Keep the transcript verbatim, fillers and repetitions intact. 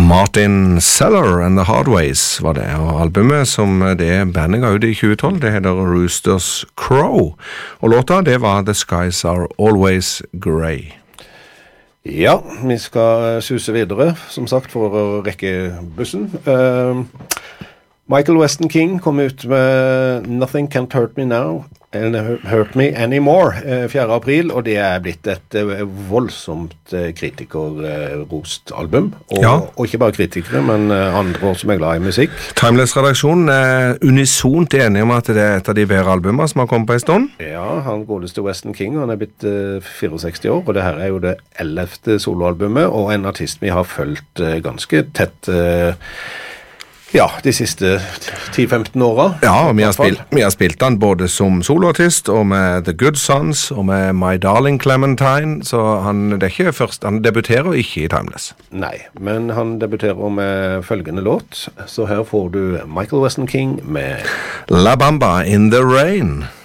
Martin Seller and the Hardways var det, og albumet som det bandet ga ut i tjue tolv, det heter Roosters Crow, og låta det var The Skies Are Always Grey. Ja, vi skal suse videre, som sagt, for å rekke bussen. Uh, Michael Weston King kom ut med Nothing Can't Hurt Me Now, eller Hurt Me Anymore, fjerde april, og det er blitt et voldsomt kritikerrost album. Og, ja. og ikke bare kritikere, men andre som er glad i musikk. Timeless-redaksjonen er unisont enig om at det er et av de bedre albumer som har kommet på en stund. Ja, han godeste Weston King, han er blitt sekstifire år, og det her er jo det ellevte soloalbumet, og en artist vi har følt ganske tett ja, de siste ti til femten årene. Ja, og vi har, spilt, vi har spilt han både som soloartist, og med The Good Sons, og med My Darling Clementine, så han, det er ikke først, han debuterer ikke i Timeless. Nei, men han debuterer med følgende låt, så her får du Michael Weston King med La Bamba in the Rain.